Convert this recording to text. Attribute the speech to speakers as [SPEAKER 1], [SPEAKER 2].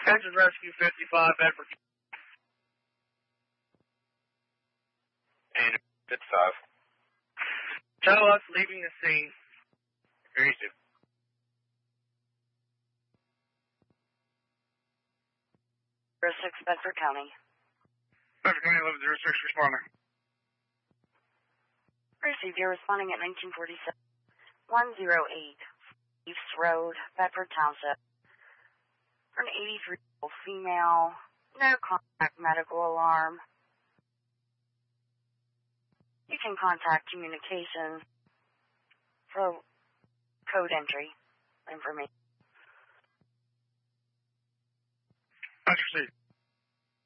[SPEAKER 1] Texas Rescue 55, Bedford.
[SPEAKER 2] And 55.
[SPEAKER 1] Tell us leaving the scene.
[SPEAKER 2] Agreed to.
[SPEAKER 3] Zero 06 Bedford County.
[SPEAKER 1] Bedford County 1106 responder.
[SPEAKER 3] Received. You're responding at 1947. 108 East Road, Bedford Township. For an 83-year-old female, no contact medical alarm. You can contact communications for code entry information.
[SPEAKER 1] That's received.